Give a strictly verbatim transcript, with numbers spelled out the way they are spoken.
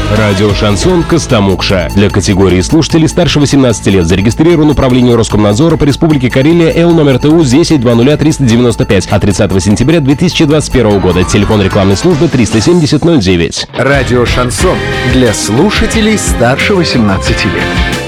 Радио «Шансон» Костомукша. Для категории слушателей старше восемнадцати лет зарегистрирован управление Роскомнадзора по Республике Карелия Л номер ТУ десять двадцать ноль триста девяносто пять от тридцатого сентября две тысячи двадцать первого года. Телефон рекламной службы триста семьдесят ноль девять. Радио «Шансон» для слушателей старше восемнадцати лет.